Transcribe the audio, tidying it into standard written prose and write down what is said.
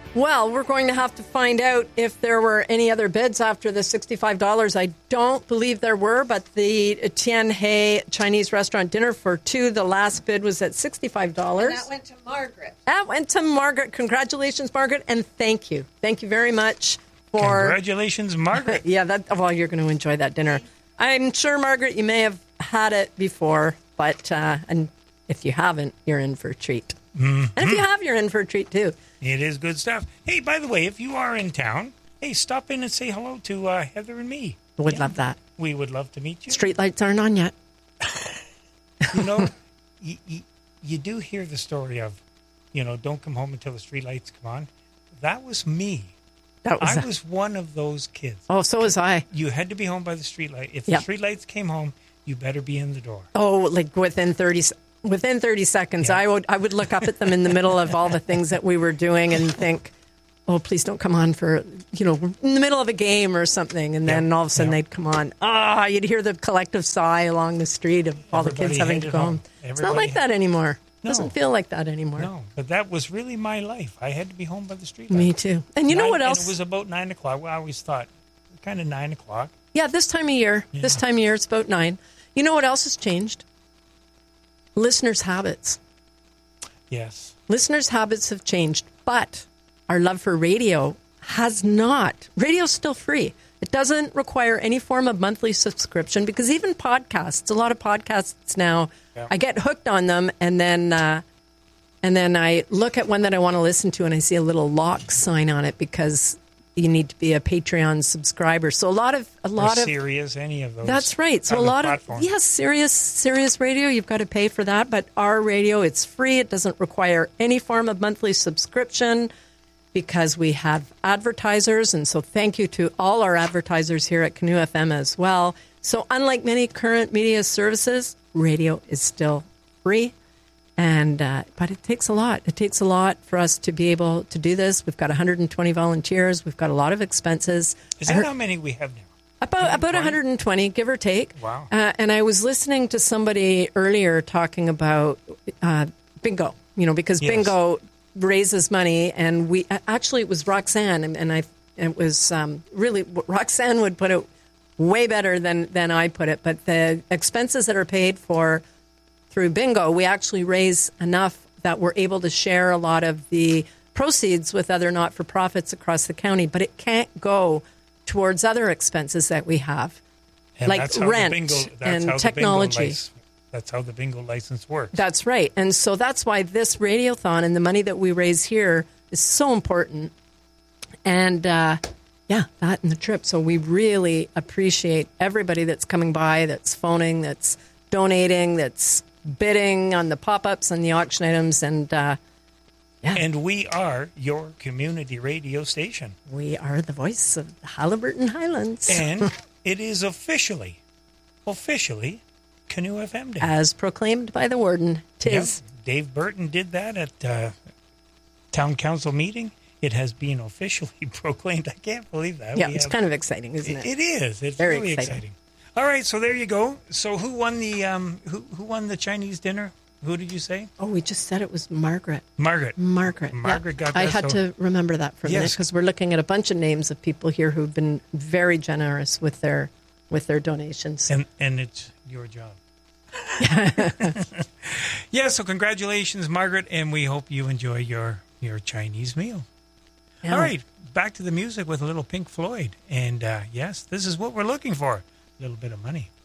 Well, we're going to have to find out if there were any other bids after the $65. I don't believe there were, but the Tian He Chinese restaurant dinner for two, the last bid was at $65. And that went to Margaret. That went to Margaret. Congratulations, Margaret, and thank you. Thank you very much for... Congratulations, Margaret. Yeah, well, you're going to enjoy that dinner. I'm sure, Margaret, you may have had it before, but and if you haven't, you're in for a treat. Mm-hmm. And if you have, you're in for a treat, too. It is good stuff. Hey, by the way, if you are in town, hey, stop in and say hello to Heather and me. Would love that. We would love to meet you. Streetlights aren't on yet. You know, you do hear the story of, don't come home until the streetlights come on. That was me. I was one of those kids. Oh, so was I. You had to be home by the streetlight. If the streetlights came home, you better be in the door. Oh, like within 30 seconds, yeah. I would look up at them in the middle of all the things that we were doing and think, oh, please don't come on for, in the middle of a game or something. And then all of a sudden they'd come on. You'd hear the collective sigh along the street of all the kids having to go home. It's not like that anymore. It doesn't feel like that anymore. No, but that was really my life. I had to be home by the street. Me too. And you know what else? And it was about 9 o'clock. Well, I always thought kind of 9 o'clock. Yeah, this time of year. Yeah. This time of year, it's about 9. You know what else has changed? Listeners' habits. Yes. Listeners' habits have changed, but our love for radio has not. Radio's still free. It doesn't require any form of monthly subscription because even podcasts, a lot of podcasts now, I get hooked on them and then I look at one that I want to listen to and I see a little lock sign on it because you need to be a Patreon subscriber. So a lot of Sirius, any of those. That's right. So a lot platforms. Of Sirius Radio, you've got to pay for that, but our radio, it's free. It doesn't require any form of monthly subscription because we have advertisers, and so thank you to all our advertisers here at Canoe FM as well. So unlike many current media services, radio is still free. And but it takes a lot. It takes a lot for us to be able to do this. We've got 120 volunteers. We've got a lot of expenses. Is that how many we have now? About 120, give or take. Wow. And I was listening to somebody earlier talking about bingo, because bingo raises money. And it was Roxanne. And it was really, Roxanne would put it way better than I put it. But the expenses that are paid for through bingo, we actually raise enough that we're able to share a lot of the proceeds with other not-for-profits across the county, but it can't go towards other expenses that we have, like rent and technology. That's how the bingo license works. That's right. And so that's why this Radiothon and the money that we raise here is so important. And, that and the trip. So we really appreciate everybody that's coming by, that's phoning, that's donating, that's bidding on the pop-ups and the auction items, and and we are your community radio station. We are the voice of the Haliburton Highlands, and it is officially Canoe FM Day, as proclaimed by the warden. Tis. Yep. Dave Burton did that at town council meeting. It has been officially proclaimed. I can't believe that. Yeah, it's kind of exciting, isn't it? It is. It's very really exciting. All right, so there you go. So who won the who won the Chinese dinner? Who did you say? Oh, we just said it was Margaret. Margaret got that. I had to remember that for a minute because we're looking at a bunch of names of people here who've been very generous with their donations. And it's your job. So congratulations, Margaret, and we hope you enjoy your Chinese meal. Yeah. All right, back to the music with a little Pink Floyd. And yes, this is what we're looking for. A little bit of money.